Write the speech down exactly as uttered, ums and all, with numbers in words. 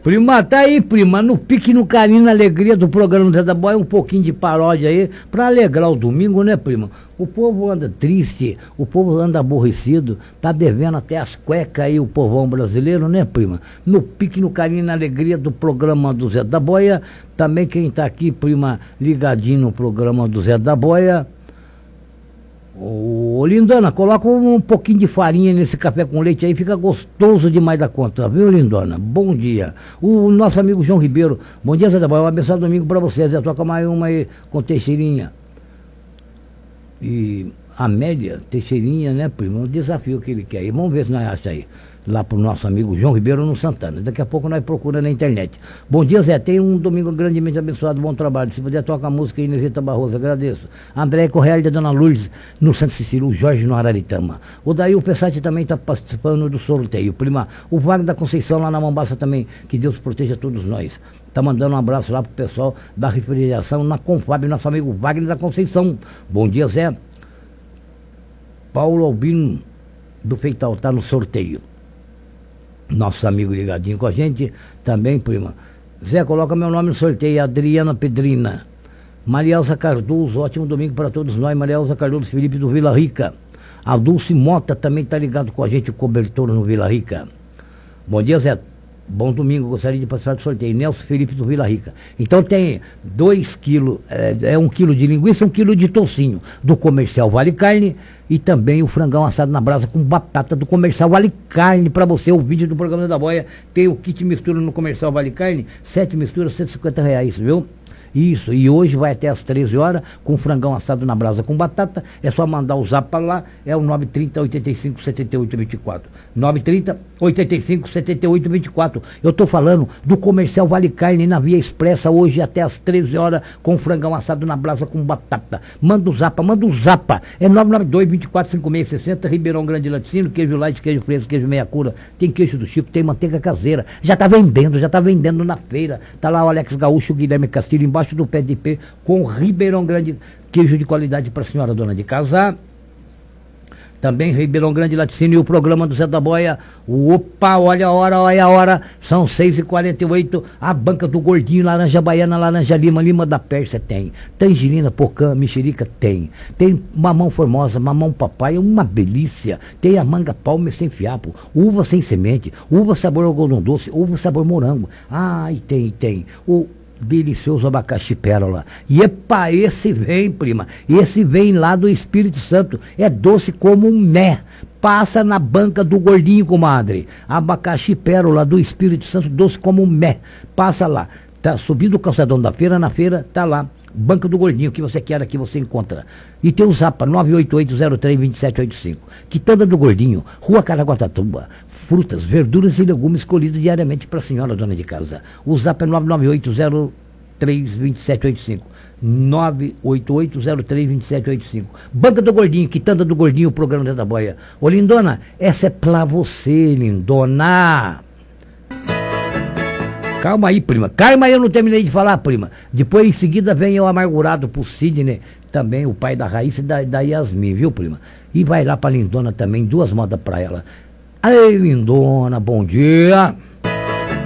Prima, tá aí, prima, no pique, no carinho, na alegria do programa do Zé da Boia, um pouquinho de paródia aí, pra alegrar o domingo, né, prima? O povo anda triste, o povo anda aborrecido, tá devendo até as cuecas aí o povão brasileiro, né, prima? No pique, no carinho, na alegria do programa do Zé da Boia, também quem tá aqui, prima, ligadinho no programa do Zé da Boia. Ô, Lindona, coloca um pouquinho de farinha nesse café com leite aí, fica gostoso demais da conta, viu, Lindona? Bom dia. O nosso amigo João Ribeiro, bom dia, Zé da Boia, um abençoado domingo pra você, Zé, toca mais uma aí com Teixeirinha. E Amélia Teixeirinha, né, primo? Um desafio que ele quer. E vamos ver se nós achamos aí. Lá pro nosso amigo João Ribeiro no Santana. Daqui a pouco nós procuramos na internet. Bom dia, Zé. Tenha um domingo grandemente abençoado, bom trabalho. Se puder, toca a música aí, Inesita Barroso, agradeço. André Correia da Dona Lourdes no Santo Cecílio, o Jorge no Araritama. O daí o Pessati também está participando do sorteio. Prima, o Wagner da Conceição lá na Mombaça também. Que Deus proteja todos nós. Tá mandando um abraço lá pro pessoal da refrigeração na Confab, nosso amigo Wagner da Conceição. Bom dia, Zé. Paulo Albino do Feital tá no sorteio. Nosso amigo ligadinho com a gente também, prima. Zé, coloca meu nome no sorteio, Adriana Pedrina. Maria Elza Cardoso, ótimo domingo para todos nós. Maria Elza Cardoso, Felipe do Vila Rica. A Dulce Mota também tá ligado com a gente, o cobertor no Vila Rica. Bom dia, Zé. Bom domingo, gostaria de participar do sorteio. Nelson Felipe do Vila Rica. Então tem dois quilos, é, é um quilo de linguiça, um quilo de toucinho do Comercial Vale Carne e também o frangão assado na brasa com batata do Comercial Vale Carne para você. O vídeo do programa da Boia tem o kit mistura no Comercial Vale Carne, sete misturas, cento e cinquenta reais, viu? Isso, e hoje vai até às treze horas com frangão assado na brasa com batata. É só mandar o zap para lá, é o nove três zero, oito cinco, sete oito dois quatro. nove três zero, oito cinco, sete oito dois quatro. Eu tô falando do Comercial Vale Carne na Via Expressa, hoje até às treze horas com frangão assado na brasa com batata. Manda o zapa, manda o zapa. É nove nove dois, vinte e quatro, cinquenta e seis sessenta, Ribeirão Grande Laticínio, queijo light, queijo fresco, queijo meia cura. Tem queijo do Chico, tem manteiga caseira. Já tá vendendo, já tá vendendo na feira. Tá lá o Alex Gaúcho, o Guilherme Castilho embaixo do pé de pé, com Ribeirão Grande, queijo de qualidade para a senhora dona de casa. Também Ribeirão Grande Laticínio e o programa do Zé da Boia. Opa, olha a hora, olha a hora. São seis e quarenta e oito. A banca do Gordinho, laranja baiana, laranja lima, lima da Pérsia tem. Tangerina, pocã, mexerica tem. Tem mamão formosa, mamão papai, uma delícia. Tem a manga palme sem fiapo, uva sem semente, uva sabor algodão doce, uva sabor morango. Ai, tem, tem. O delicioso abacaxi pérola. E epa, esse vem, prima. Esse vem lá do Espírito Santo. É doce como um mé. Passa na banca do Gordinho, comadre. Abacaxi pérola do Espírito Santo, doce como um mé. Passa lá. Tá subindo o calçadão da feira, na feira, tá lá. Banca do Gordinho, o que você quer aqui você encontra. E tem o Zapa nove oito oito zero três dois sete oito cinco. Quitanda do Gordinho, Rua Caraguatatuba. Frutas, verduras e legumes colhidos diariamente para a senhora dona de casa. O Zap é nove nove oito zero três dois sete oito cinco. nove oito oito zero três dois sete oito cinco. Banca do Gordinho, Quitanda do Gordinho, o programa Zé da Boia. Ô Lindona, essa é pra você, Lindona. Calma aí, prima. Calma aí, eu não terminei de falar, prima. Depois, em seguida, vem o amargurado pro Sidney, também o pai da Raíssa e da, da Yasmin, viu, prima? E vai lá pra Lindona também, duas modas pra ela. Aí, Lindona, bom dia.